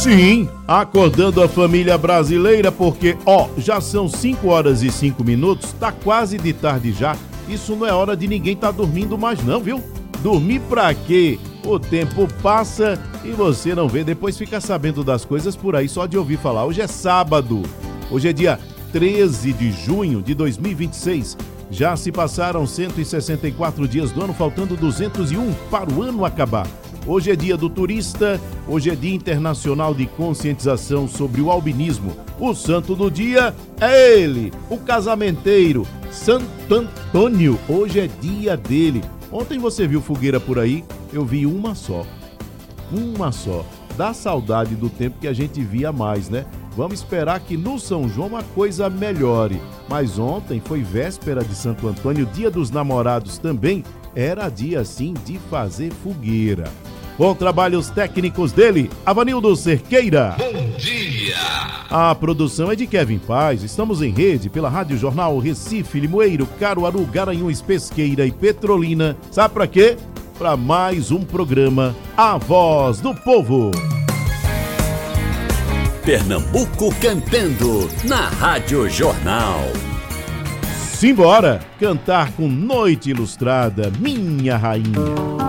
Sim, acordando a família brasileira porque, já são 5 horas e 5 minutos, tá quase de tarde já. Isso não é hora de ninguém tá dormindo mais não, viu? Dormir pra quê? O tempo passa e você não vê, depois fica sabendo das coisas por aí só de ouvir falar. Hoje é sábado, hoje é dia 13 de junho de 2026. Já se passaram 164 dias do ano, faltando 201 para o ano acabar. Hoje é dia do turista, hoje é dia internacional de conscientização sobre o albinismo. O santo do dia é ele, o casamenteiro, Santo Antônio. Hoje é dia dele. Ontem você viu fogueira por aí? Eu vi uma só. Dá saudade do tempo que a gente via mais, né? Vamos esperar que no São João a coisa melhore. Mas ontem foi véspera de Santo Antônio, dia dos namorados também. Era dia, sim, de fazer fogueira. Com trabalhos técnicos dele, Avanildo Cerqueira. Bom dia! A produção é de Kevin Paz. Estamos em rede pela Rádio Jornal Recife, Limoeiro, Caruaru, Garanhuns, Pesqueira e Petrolina. Sabe pra quê? Para mais um programa A Voz do Povo. Pernambuco cantando na Rádio Jornal. Simbora cantar com Noite Ilustrada, minha rainha.